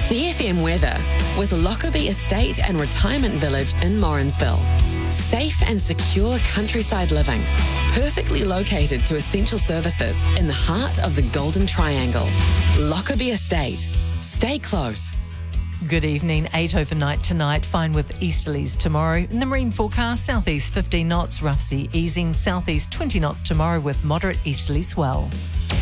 CFM weather with Lockerbie Estate and Retirement Village in Morrinsville. Safe and secure countryside living, perfectly located to essential services in the heart of the Golden Triangle. Lockerbie Estate. Stay close. Good evening. 8 overnight tonight, fine with easterlies tomorrow. In the marine forecast, southeast 15 knots, rough sea easing, southeast 20 knots tomorrow with moderate easterly swell.